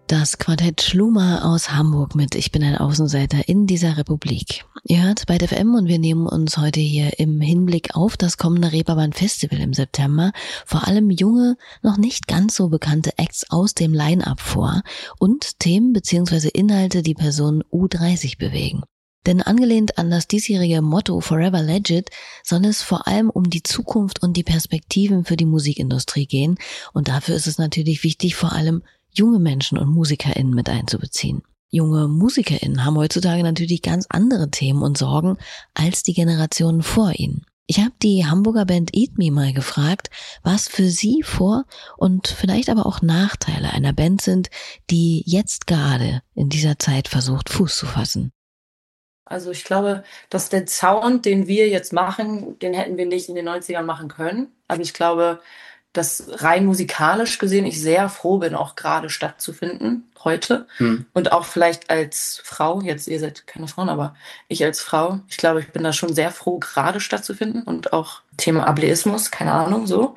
Das Quartett Schluma aus Hamburg mit Ich bin ein Außenseiter in dieser Republik. Ihr hört Byte FM und wir nehmen uns heute hier im Hinblick auf das kommende Reeperbahn Festival im September vor allem junge, noch nicht ganz so bekannte Acts aus dem Line-Up vor und Themen bzw. Inhalte, die Personen U30 bewegen. Denn angelehnt an das diesjährige Motto Forever Legit soll es vor allem um die Zukunft und die Perspektiven für die Musikindustrie gehen und dafür ist es natürlich wichtig, vor allem junge Menschen und MusikerInnen mit einzubeziehen. Junge MusikerInnen haben heutzutage natürlich ganz andere Themen und Sorgen als die Generationen vor ihnen. Ich habe die Hamburger Band Eat Me mal gefragt, was für sie Vor- und vielleicht aber auch Nachteile einer Band sind, die jetzt gerade in dieser Zeit versucht, Fuß zu fassen. Also ich glaube, dass der Sound, den wir jetzt machen, den hätten wir nicht in den 90ern machen können. Also ich glaube, dass rein musikalisch gesehen ich sehr froh bin, auch gerade stattzufinden heute. Und auch vielleicht als Frau, jetzt ihr seid keine Frauen, aber ich als Frau, ich glaube, ich bin da schon sehr froh, gerade stattzufinden und auch Thema Ableismus, keine Ahnung, so.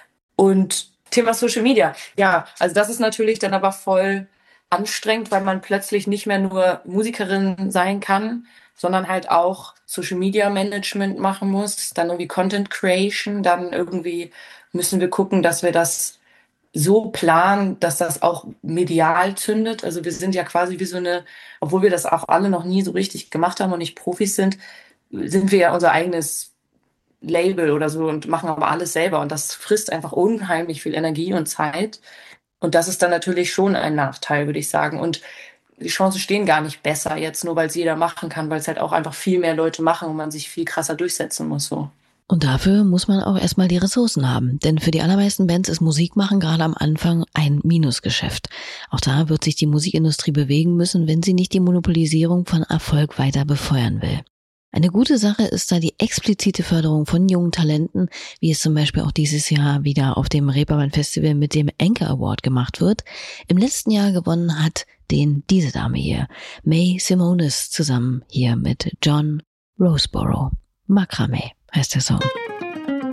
Und Thema Social Media, ja, also das ist natürlich dann aber voll anstrengend, weil man plötzlich nicht mehr nur Musikerin sein kann, sondern halt auch Social Media Management machen muss, dann irgendwie Content Creation, dann irgendwie müssen wir gucken, dass wir das so planen, dass das auch medial zündet. Also wir sind ja quasi wie so eine, obwohl wir das auch alle noch nie so richtig gemacht haben und nicht Profis sind, sind wir ja unser eigenes Label oder so und machen aber alles selber. Und das frisst einfach unheimlich viel Energie und Zeit. Und das ist dann natürlich schon ein Nachteil, würde ich sagen. Und die Chancen stehen gar nicht besser jetzt, nur weil es jeder machen kann, weil es halt auch einfach viel mehr Leute machen und man sich viel krasser durchsetzen muss, so. Und dafür muss man auch erstmal die Ressourcen haben, denn für die allermeisten Bands ist Musikmachen gerade am Anfang ein Minusgeschäft. Auch da wird sich die Musikindustrie bewegen müssen, wenn sie nicht die Monopolisierung von Erfolg weiter befeuern will. Eine gute Sache ist da die explizite Förderung von jungen Talenten, wie es zum Beispiel auch dieses Jahr wieder auf dem Reeperbahn Festival mit dem Anchor Award gemacht wird. Im letzten Jahr gewonnen hat den diese Dame hier, Mae Simonis, zusammen hier mit John Roseborough. Makramee heißt der Song.